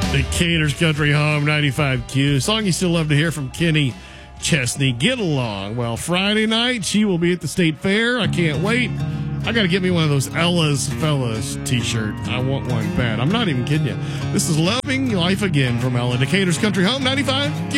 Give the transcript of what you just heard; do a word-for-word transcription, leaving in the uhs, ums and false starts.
Decatur's Country Home, ninety-five Q. Song you still love to hear from Kenny Chesney. Get along. Well, Friday night, she will be at the State Fair. I can't wait. I got to get me one of those Ella's Fellas t-shirt. I want one bad. I'm not even kidding you. This is Loving Life Again from Ella. Decatur's Country Home, ninety-five Q.